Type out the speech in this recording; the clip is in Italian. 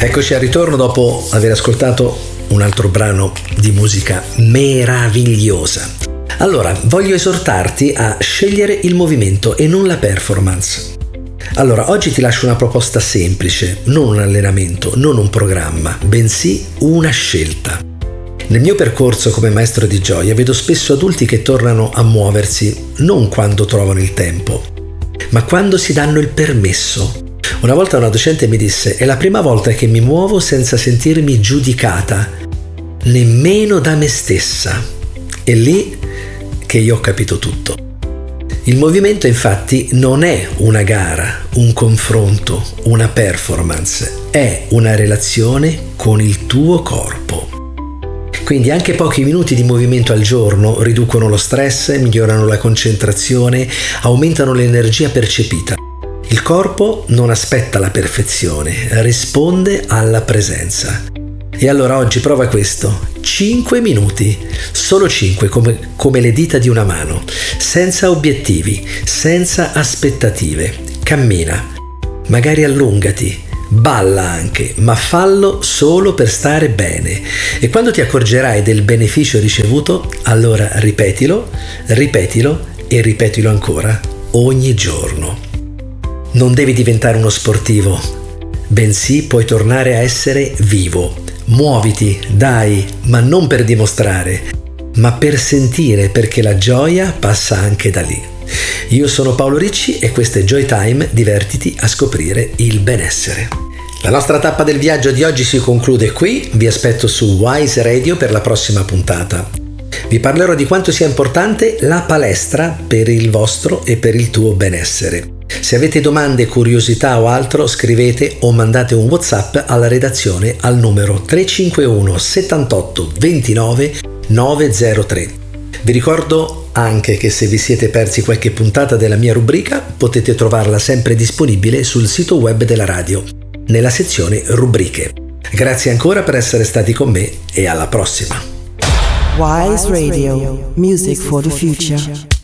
Eccoci al ritorno dopo aver ascoltato un altro brano di musica meravigliosa. Allora, voglio esortarti a scegliere il movimento e non la performance. Allora, oggi ti lascio una proposta semplice, non un allenamento, non un programma, bensì una scelta. Nel mio percorso come maestro di gioia vedo spesso adulti che tornano a muoversi non quando trovano il tempo, ma quando si danno il permesso. Una volta una docente mi disse: è la prima volta che mi muovo senza sentirmi giudicata, nemmeno da me stessa. È lì che io ho capito tutto. Il movimento infatti non è una gara, un confronto, una performance, è una relazione con il tuo corpo. Quindi anche pochi minuti di movimento al giorno riducono lo stress, migliorano la concentrazione, aumentano l'energia percepita. Il corpo non aspetta la perfezione, risponde alla presenza. E allora oggi prova questo: 5 minuti, solo 5, come le dita di una mano, senza obiettivi, senza aspettative. Cammina, magari allungati, balla anche, ma fallo solo per stare bene. E quando ti accorgerai del beneficio ricevuto, allora ripetilo e ripetilo ancora, ogni giorno. Non devi diventare uno sportivo, bensì puoi tornare a essere vivo. Muoviti, dai, ma non per dimostrare, ma per sentire, perché la gioia passa anche da lì. Io sono Paolo Ricci e questo è Joy Time, divertiti a scoprire il benessere. La nostra tappa del viaggio di oggi si conclude qui, vi aspetto su Wise Radio per la prossima puntata. Vi parlerò di quanto sia importante la palestra per il vostro e per il tuo benessere. Se avete domande, curiosità o altro, scrivete o mandate un WhatsApp alla redazione al numero 351 78 29 903. Vi ricordo anche che se vi siete persi qualche puntata della mia rubrica, potete trovarla sempre disponibile sul sito web della radio, nella sezione rubriche. Grazie ancora per essere stati con me e alla prossima. Wise Radio, music for the future.